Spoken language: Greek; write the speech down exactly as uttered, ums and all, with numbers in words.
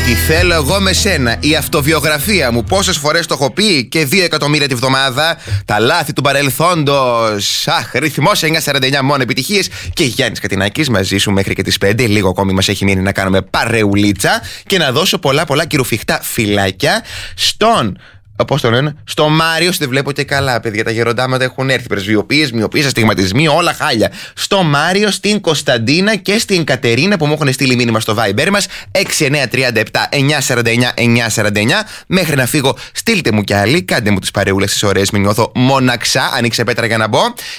Τι θέλω εγώ με σένα, η αυτοβιογραφία μου, πόσες φορές το έχω πει και δύο εκατομμύρια τη βδομάδα. Τα λάθη του παρελθόντος. Αχ, ρυθμός εννιά σαράντα εννιά μόνο επιτυχίες. Και Γιάννης Κατινάκης μαζί σου μέχρι και τις πέντε. Λίγο ακόμη μας έχει μείνει να κάνουμε παρεουλίτσα και να δώσω πολλά πολλά κυρουφιχτά φυλάκια στον. Πώς το λένε, στο Μάριο, δεν βλέπω και καλά, παιδιά. Τα γεροντάματα έχουν έρθει. Πρεσβειοποίησεις, μοιοπίες, αστιγματισμοί, όλα χάλια. Στο Μάριο, στην Κωνσταντίνα και στην Κατερίνα που μου έχουν στείλει μήνυμα στο Viber μας έξι εννιά τρία επτά εννιά σαράντα εννιά εννιά σαράντα εννιά. Μέχρι να φύγω, στείλτε μου κι άλλοι. Κάντε μου τις παρεούλες τις ωραίες. Μην νιώθω μοναξά. Ανοίξε πέτρα για να μπω.